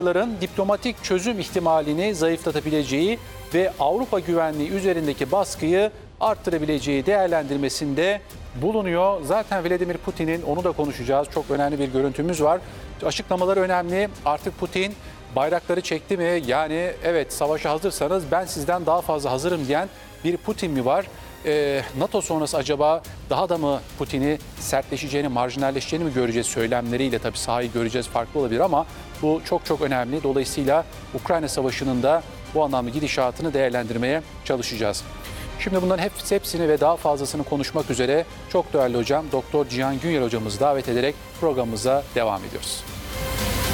diplomatik çözüm ihtimalini zayıflatabileceği ve Avrupa güvenliği üzerindeki baskıyı arttırabileceği değerlendirmesinde bulunuyor. Zaten Vladimir Putin'in, onu da konuşacağız. Çok önemli bir görüntümüz var. Açıklamaları önemli. Artık Putin bayrakları çekti mi? Yani evet, savaşa hazırsanız ben sizden daha fazla hazırım diyen bir Putin mi var? NATO sonrası acaba daha da mı Putin'i sertleşeceğini, marjinalleşeceğini mi göreceğiz söylemleriyle? Tabii sahayı göreceğiz, farklı olabilir ama bu çok çok önemli. Dolayısıyla Ukrayna Savaşı'nın da bu anlamda gidişatını değerlendirmeye çalışacağız. Şimdi bunların hepsini ve daha fazlasını konuşmak üzere çok değerli hocam Doktor Cihan Günyel hocamızı davet ederek programımıza devam ediyoruz.